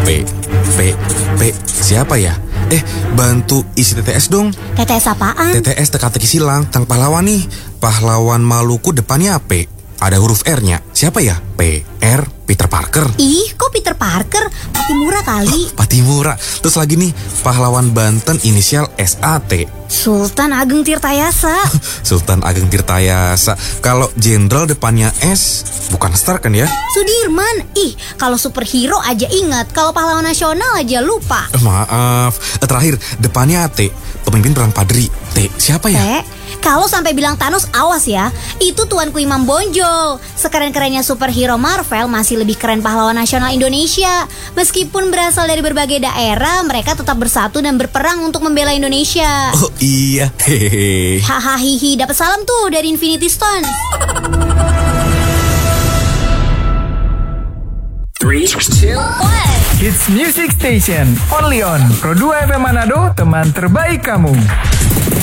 Siapa ya? Bantu isi TTS dong. TTS apaan? TTS teka-teki silang, tang pahlawan nih. Pahlawan Maluku depannya P. Ada huruf R-nya. Siapa ya? PR, Peter Parker. Ih, kok Peter Parker? Patimura kali. Patimura. Terus lagi nih, pahlawan Banten inisial SAT. Sultan Ageng Tirtayasa. Sultan Ageng Tirtayasa. Kalau jenderal depannya S, bukan Star kan ya? Sudirman. Ih, kalau superhero aja ingat, kalau pahlawan nasional aja lupa. Maaf. Terakhir, depannya T. Pemimpin perang Padri. T, siapa ya? Kalau sampai bilang Thanos, awas ya. Itu Tuanku Imam Bonjol. Sekeren-kerennya superhero Marvel, masih lebih keren pahlawan nasional Indonesia. Meskipun berasal dari berbagai daerah, mereka tetap bersatu dan berperang untuk membela Indonesia. Oh iya, hehehe. Hahaha, dapat salam tuh dari Infinity Stone. 3, 2, 1. Hits Music Station, only on Pro 2 FM Manado, teman terbaik kamu.